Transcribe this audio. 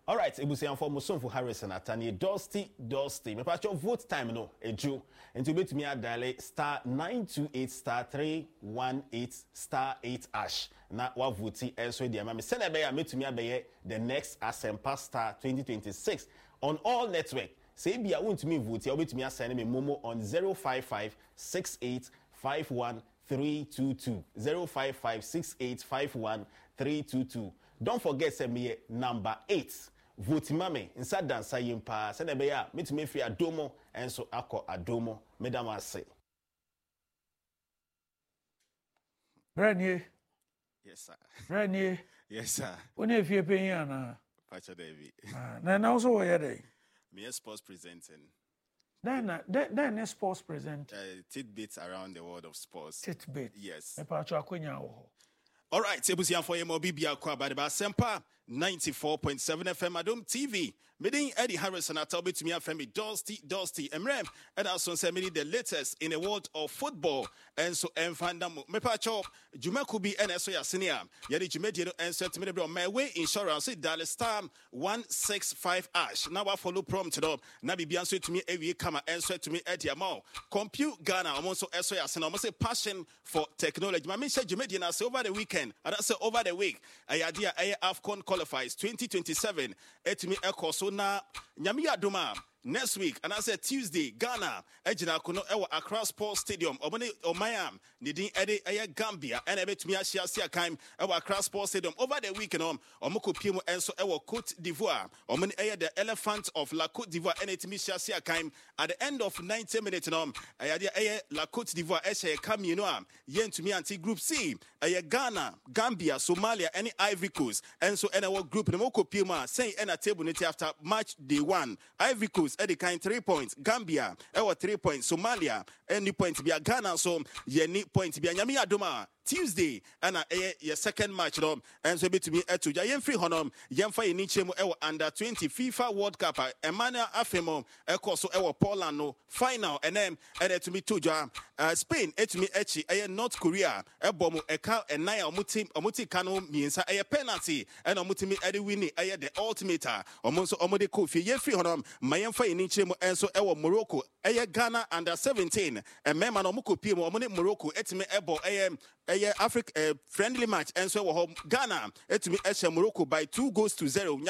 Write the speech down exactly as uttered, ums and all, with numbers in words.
All right, ebusian for Musonfu Harrison atani Dusty Dusty. Me patch your vote time no eju. And to bet me a dial star nine two eight star three one eight star eight ash. Na wa vote elsewhere dia me send be ya me to me abeye the next Asempa Star twenty twenty-six on all network. Say be a want me vote ya bet me send me momo on zero five five six eight five one three two two zero five five six eight five one three two two. Don't forget send me number eight. Vote mame insa dansa yimpa se na be ya metumi fi adomo enso akọ adomo medam ase. Branie. Yes sir. Branie. Yes sir. Oni efie pen ana. Pacha David. Ah, na na also where dey? Me sports presenting. Then then then sports present. Uh, tidbits around the world of sports. Tidbit. Yes. Me pa cho akonya wo. All right, Ebusian for your Bibia Kwa Badaba Sempa ninety-four point seven F M Adom T V. Meeting Eddie Harrison at Talbot to me and me Dusty Dusty Emrem and also send me the latest in the world of football and so and find them me pacho Juma could be N S O ya senior Yadi Jumediano and set me the my way insurance Dallas star one six five ash now I follow prompt up Nabi Bianso to me every come and sweat to me at Yamo compute Ghana I'm also S O ya senior almost a passion for technology my mention Jumediana say over the weekend and I say over the week I idea I AFCON qualifies twenty twenty-seven et me echo so na nyamiya doma next week and I said Tuesday Ghana ejina kono ewa Accra Sports Stadium obone omayam nidin ede eye Gambia and ebetumi ahia sia kan ewa Accra Sports Stadium over the week no omoko piemu enso ewa Cote d'Ivoire omone eye the Elephant of La Cote d'Ivoire and etumi hia sia kan at the end of ninety minutes no eye de eye La Cote d'Ivoire ehye kamie no am yentumi anti group C eye Ghana Gambia Somalia and Ivory Coast enso ene wo group no moko piemu a say ena table niti after match day one Ivory Coast Eddie kind three points. Gambia, ewa three points. Somalia, any point be a Ghana, so ye need point be a Nyami Adoma. Tuesday, and a your second match, no, and so be to me at two. Yen free honor, yen for any chemo under twenty FIFA World Cup, Emmanuel Afemo, Eko so ewa Poland no final, and then and to me two jam. Spain, et me echi, a North Korea, a bomo, a cow, and nine omuti, omuti cano means a penalty, and omutimi Eddie Winnie, a the ultimate, almost omode kofi, yen free honor, my yen for any chemo, and so ewa Morocco, a Ghana under seventeen, and Memman Omuko Pimo, omone Morocco, et me ebo, a a Africa friendly match and so Ghana et me Morocco by two goals to zero.